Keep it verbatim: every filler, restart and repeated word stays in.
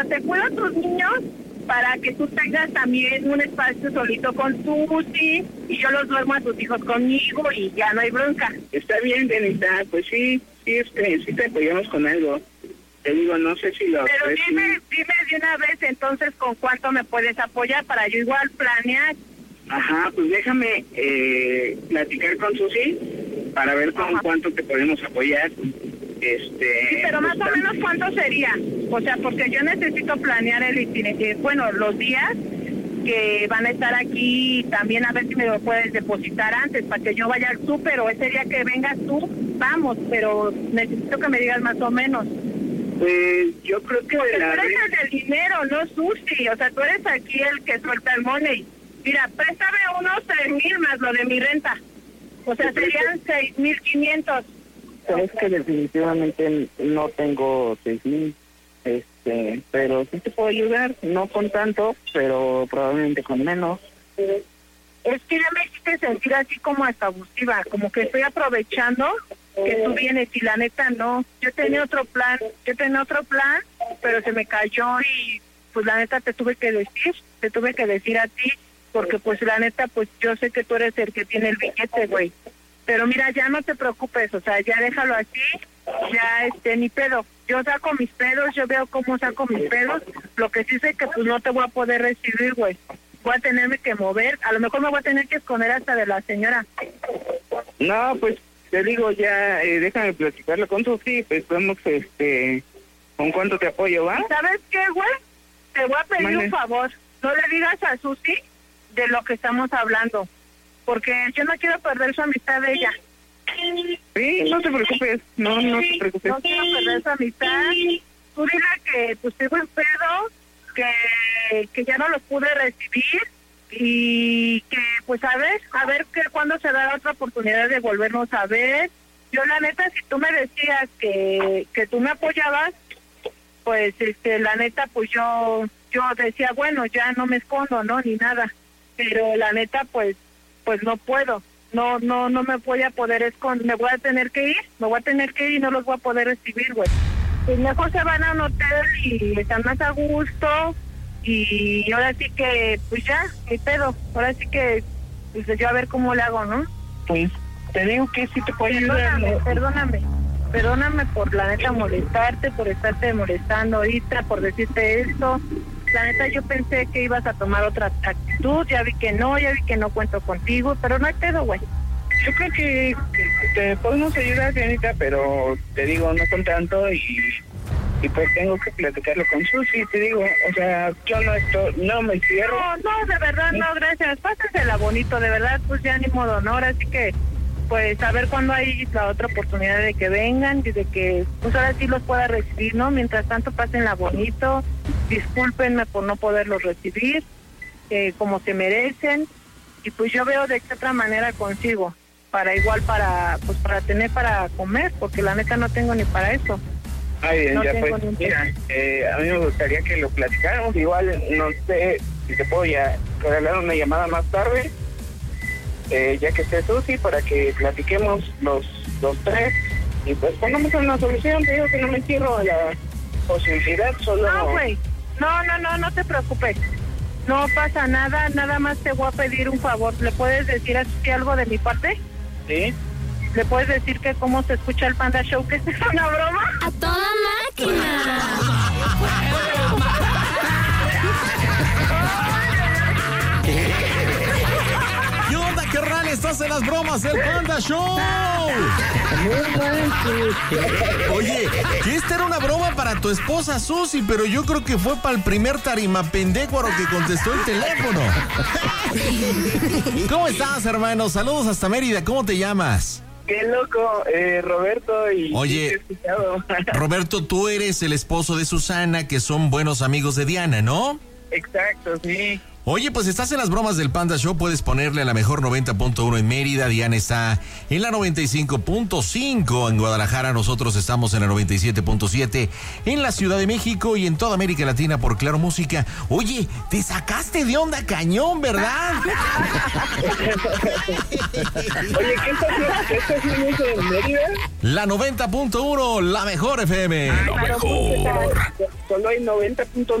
Te cuido a tus niños para que tú tengas también un espacio solito con Susi y yo los duermo a tus hijos conmigo y ya no hay bronca. Está bien, Dianita, pues sí, sí, este, sí te apoyamos con algo. Te digo, no sé si lo... Pero dime, dime de una vez entonces con cuánto me puedes apoyar para yo igual planear. Ajá, pues déjame eh, platicar con Susi para ver con Ajá. cuánto te podemos apoyar. Este, sí, pero más o menos cuánto sería, o sea, porque yo necesito planear el itinerario, bueno, los días que van a estar aquí y también a ver si me lo puedes depositar antes para que yo vaya al súper o ese día que vengas tú, vamos, pero necesito que me digas más o menos. Pues yo creo que... Porque la tú eres el del dinero, no Susi, o sea, tú eres aquí el que suelta el money. Mira, préstame unos tres mil más lo de mi renta, o sea, serían seis mil quinientos. Es que definitivamente no tengo seis mil, este, pero sí te puedo ayudar, no con tanto, pero probablemente con menos. Es que ya me hiciste sentir así como hasta abusiva, como que estoy aprovechando que tú vienes y la neta no. Yo tenía otro plan, yo tenía otro plan, pero se me cayó y pues la neta te tuve que decir, te tuve que decir a ti, porque pues la neta pues yo sé que tú eres el que tiene el billete, güey. Pero mira, ya no te preocupes, o sea, ya déjalo así, ya este, ni pedo. Yo saco mis pedos, yo veo cómo saco mis pedos, lo que sí sé que pues no te voy a poder recibir, güey. Voy a tenerme que mover, a lo mejor me voy a tener que esconder hasta de la señora. No, pues te digo ya, eh, déjame platicarlo con tu sí, pues vamos, este, ¿con cuánto te apoyo, va? ¿Sabes qué, güey? Te voy a pedir Mane. un favor, no le digas a Susi de lo que estamos hablando. Porque yo no quiero perder su amistad de ella. Sí, no te preocupes, no, no te preocupes. No quiero perder su amistad. Tú dile que pues tengo en pedo, que, que ya no los pude recibir y que pues a ver, a ver que cuándo se da la otra oportunidad de volvernos a ver. Yo la neta, si tú me decías que, que tú me apoyabas, pues este la neta pues yo, yo decía, bueno, ya no me escondo, ¿no? Ni nada. Pero la neta pues pues no puedo, no no no me voy a poder esconder, me voy a tener que ir, me voy a tener que ir y no los voy a poder recibir, güey. Pues mejor se van a un hotel y están más a gusto y ahora sí que, pues ya, qué pedo, ahora sí que, pues yo a ver cómo le hago, ¿no? Pues te digo que sí te puedo ayudar. Perdóname, perdóname, perdóname por la neta molestarte, por estarte molestando ahorita, por decirte esto. La neta yo pensé que ibas a tomar otra actitud, ya vi que no, ya vi que no cuento contigo, pero no hay pedo, güey. Yo creo que te podemos ayudar, Dianita, pero te digo, no con tanto y, y pues tengo que platicarlo con Susi, te digo, o sea, yo no estoy, no me cierro. No, no, de verdad, no, gracias, pásasela bonito, de verdad, pues ya ni modo, ¿no? Ahora sí que, pues a ver cuándo hay la otra oportunidad de que vengan y de que, pues ahora sí los pueda recibir, ¿no? Mientras tanto, pásenla bonito, discúlpenme por no poderlos recibir, eh, como se merecen, y pues yo veo de qué otra manera consigo, para igual, para, pues para tener para comer, porque la neta no tengo ni para eso. Ay, bien, no ya pues, mira, eh, a mí me gustaría que lo platicáramos, igual, no sé si te puedo ya regalar una llamada más tarde, Eh, ya que esté Susi, para que platiquemos los, los tres y pues pongamos una solución. Te digo que no me cierro a la posibilidad, solo... No, güey, no, no, no, no te preocupes, no pasa nada, nada más te voy a pedir un favor. ¿Le puedes decir a Susi algo de mi parte? Sí. ¿Le puedes decir que cómo se escucha el Panda Show, que es una broma? ¡A toda máquina! ¿Qué onda, carnal? Estás en las bromas del Panda Show. Oye, que esta era una broma para tu esposa Susi, pero yo creo que fue para el primer tarima pendécuaro que contestó el teléfono. ¿Cómo estás, hermano? Saludos hasta Mérida. ¿Cómo te llamas? Qué loco, eh, Roberto y... Oye, Roberto, tú eres el esposo de Susana, que son buenos amigos de Diana, ¿no? Exacto, sí. Oye, pues estás en las bromas del Panda Show, puedes ponerle a la mejor noventa punto uno en Mérida, Diana está en la noventa y cinco punto cinco en Guadalajara, nosotros estamos en la noventa y siete punto siete en la Ciudad de México y en toda América Latina por Claro Música. Oye, te sacaste de onda cañón, ¿verdad? Oye, ¿qué estás, qué estás haciendo en Mérida? La noventa punto uno, la mejor F M. Lo mejor. solo hay noventa punto